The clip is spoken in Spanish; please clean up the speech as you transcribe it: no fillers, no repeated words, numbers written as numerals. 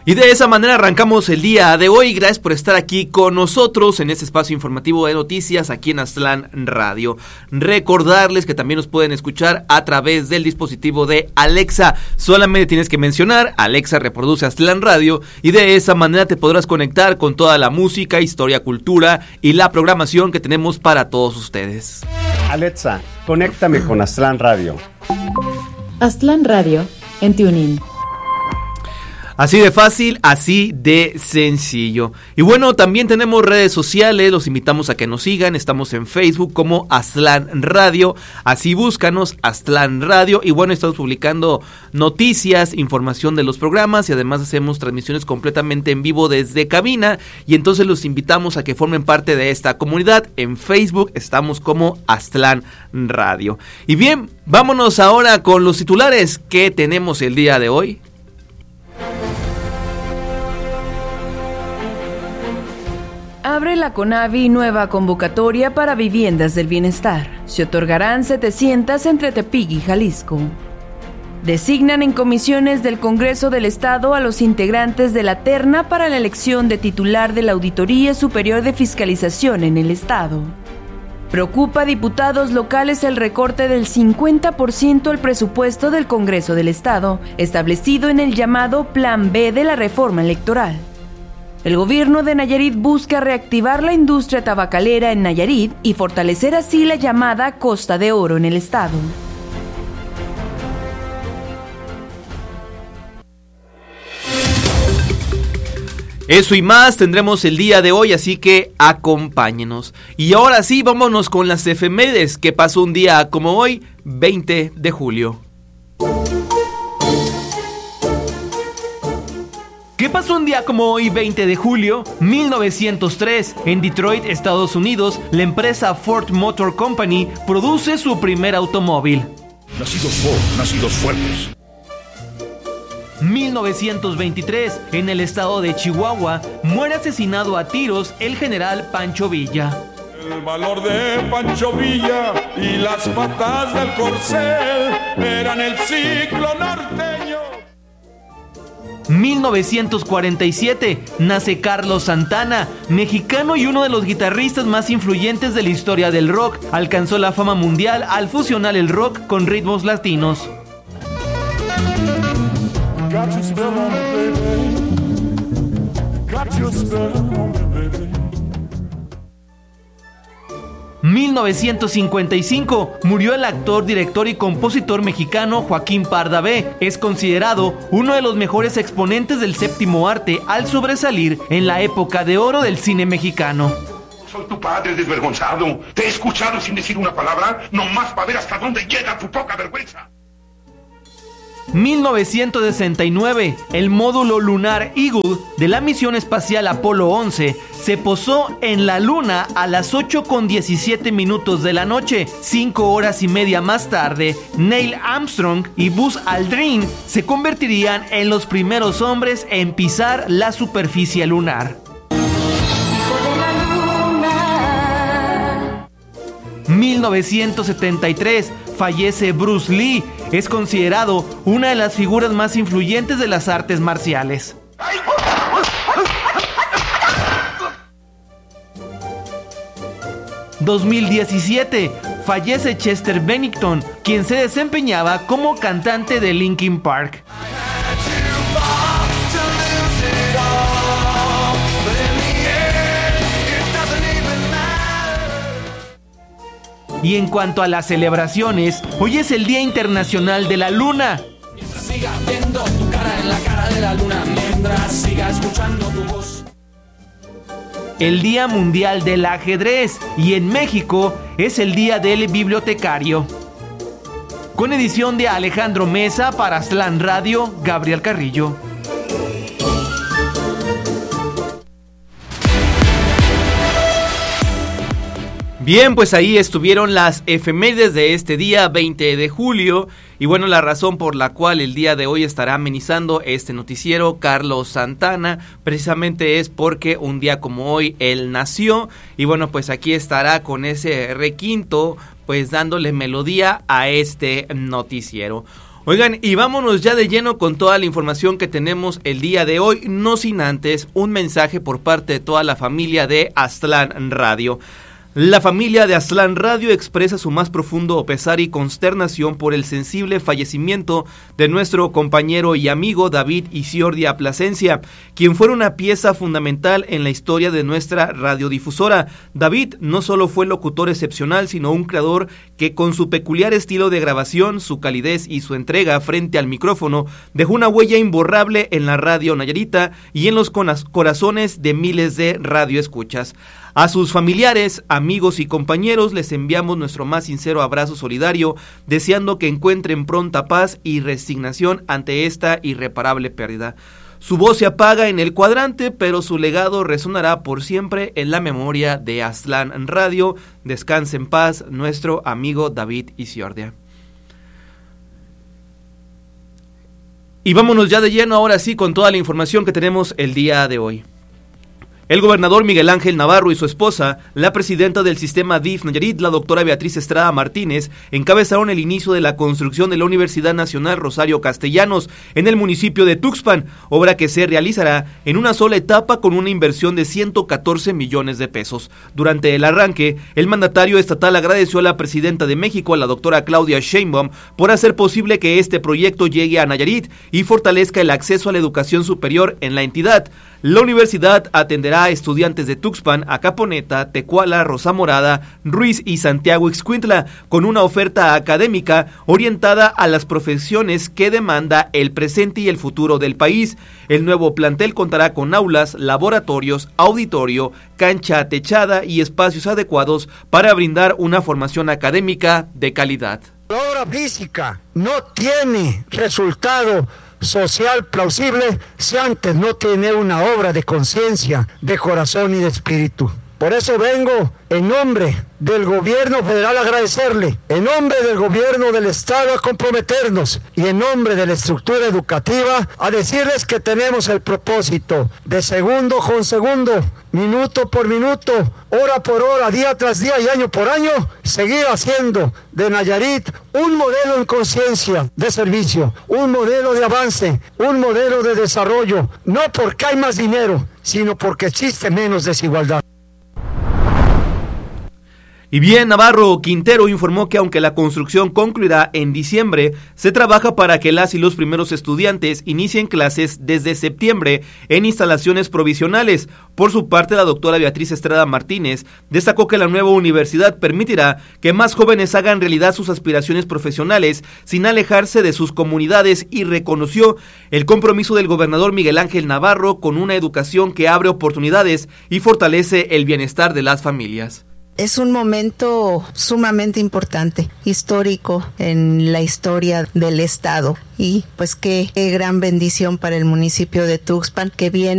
Y de esa manera arrancamos el día de hoy. Gracias por estar aquí con nosotros en este espacio informativo de noticias aquí en Aztlán Radio. Recordarles que también nos pueden escuchar a través del dispositivo de Alexa. Solamente tienes que mencionar Alexa reproduce Aztlán Radio y de esa manera te podrás conectar con toda la música, historia, cultura y la programación que tenemos para todos ustedes. Alexa, conéctame con Aztlán Radio. Aztlán Radio en TuneIn. Así de fácil, así de sencillo. Y bueno, también tenemos redes sociales, los invitamos a que nos sigan. Estamos en Facebook como Aztlán Radio, así búscanos, Aztlán Radio. Y bueno, estamos publicando noticias, información de los programas y además hacemos transmisiones completamente en vivo desde cabina. Y entonces los invitamos a que formen parte de esta comunidad. En Facebook estamos como Aztlán Radio. Y bien, vámonos ahora con los titulares que tenemos el día de hoy. Abre la CONAVI nueva convocatoria para viviendas del bienestar. Se otorgarán 700 entre Tepic y Jalisco. Designan en comisiones del Congreso del Estado a los integrantes de la terna para la elección de titular de la Auditoría Superior de Fiscalización en el Estado. Preocupa a diputados locales el recorte del 50% al presupuesto del Congreso del Estado, establecido en el llamado Plan B de la reforma electoral. El gobierno de Nayarit busca reactivar la industria tabacalera en Nayarit y fortalecer así la llamada Costa de Oro en el estado. Eso y más tendremos el día de hoy, así que acompáñenos. Y ahora sí, vámonos con las efemérides que pasó un día como hoy, 20 de julio. ¿Qué pasó un día como hoy, 20 de julio? 1903, en Detroit, Estados Unidos, la empresa Ford Motor Company produce su primer automóvil. Nacidos Ford, nacidos fuertes. 1923, en el estado de Chihuahua, muere asesinado a tiros el general Pancho Villa. El valor de Pancho Villa y las patas del corcel eran el ciclo norteño. 1947, nace Carlos Santana, mexicano y uno de los guitarristas más influyentes de la historia del rock. Alcanzó la fama mundial al fusionar el rock con ritmos latinos. 1955, murió el actor, director y compositor mexicano Joaquín Pardavé. Es considerado uno de los mejores exponentes del séptimo arte al sobresalir en la época de oro del cine mexicano. Soy tu padre desvergonzado. Te he escuchado sin decir una palabra, nomás para ver hasta dónde llega tu poca vergüenza. 1969, el módulo lunar Eagle de la misión espacial Apolo 11 se posó en la Luna a las 8:17 de la noche. 5 horas y media más tarde, Neil Armstrong y Buzz Aldrin se convertirían en los primeros hombres en pisar la superficie lunar. 1973, fallece Bruce Lee. Es considerado una de las figuras más influyentes de las artes marciales. 2017, fallece Chester Bennington, quien se desempeñaba como cantante de Linkin Park. Y en cuanto a las celebraciones, hoy es el Día Internacional de la Luna. Mientras siga viendo tu cara en la cara de la luna, mientras siga escuchando tu voz. El Día Mundial del Ajedrez, y en México es el Día del Bibliotecario. Con edición de Alejandro Mesa para Aztlán Radio, Gabriel Carrillo. Bien, pues ahí estuvieron las efemérides de este día 20 de julio y bueno, la razón por la cual el día de hoy estará amenizando este noticiero Carlos Santana precisamente es porque un día como hoy él nació y bueno, pues aquí estará con ese requinto pues dándole melodía a este noticiero. Oigan, y vámonos ya de lleno con toda la información que tenemos el día de hoy, no sin antes un mensaje por parte de toda la familia de Aztlán Radio. La familia de Aztlán Radio expresa su más profundo pesar y consternación por el sensible fallecimiento de nuestro compañero y amigo David Isiordia Plasencia, quien fue una pieza fundamental en la historia de nuestra radiodifusora. David no solo fue locutor excepcional, sino un creador que con su peculiar estilo de grabación, su calidez y su entrega frente al micrófono dejó una huella imborrable en la radio nayarita y en los corazones de miles de radioescuchas. A sus familiares, amigos y compañeros les enviamos nuestro más sincero abrazo solidario, deseando que encuentren pronta paz y resignación ante esta irreparable pérdida. Su voz se apaga en el cuadrante, pero su legado resonará por siempre en la memoria de Aztlán Radio. Descanse en paz, nuestro amigo David Isiordia. Y vámonos ya de lleno ahora sí con toda la información que tenemos el día de hoy. El gobernador Miguel Ángel Navarro y su esposa, la presidenta del sistema DIF Nayarit, la doctora Beatriz Estrada Martínez, encabezaron el inicio de la construcción de la Universidad Nacional Rosario Castellanos en el municipio de Tuxpan, obra que se realizará en una sola etapa con una inversión de 114 millones de pesos. Durante el arranque, el mandatario estatal agradeció a la presidenta de México, a la doctora Claudia Sheinbaum, por hacer posible que este proyecto llegue a Nayarit y fortalezca el acceso a la educación superior en la entidad. La universidad atenderá a estudiantes de Tuxpan, Acaponeta, Tecuala, Rosa Morada, Ruiz y Santiago Ixcuintla, con una oferta académica orientada a las profesiones que demanda el presente y el futuro del país. El nuevo plantel contará con aulas, laboratorios, auditorio, cancha techada y espacios adecuados para brindar una formación académica de calidad. La obra física no tiene resultado social plausible si antes no tiene una obra de conciencia, de corazón y de espíritu. Por eso vengo en nombre del gobierno federal a agradecerle, en nombre del gobierno del estado a comprometernos y en nombre de la estructura educativa a decirles que tenemos el propósito de segundo con segundo, minuto por minuto, hora por hora, día tras día y año por año, seguir haciendo de Nayarit un modelo en conciencia de servicio, un modelo de avance, un modelo de desarrollo, no porque hay más dinero, sino porque existe menos desigualdad. Y bien, Navarro Quintero informó que aunque la construcción concluirá en diciembre, se trabaja para que las y los primeros estudiantes inicien clases desde septiembre en instalaciones provisionales. Por su parte, la doctora Beatriz Estrada Martínez destacó que la nueva universidad permitirá que más jóvenes hagan realidad sus aspiraciones profesionales sin alejarse de sus comunidades y reconoció el compromiso del gobernador Miguel Ángel Navarro con una educación que abre oportunidades y fortalece el bienestar de las familias. Es un momento sumamente importante, histórico en la historia del estado y pues qué gran bendición para el municipio de Tuxpan que viene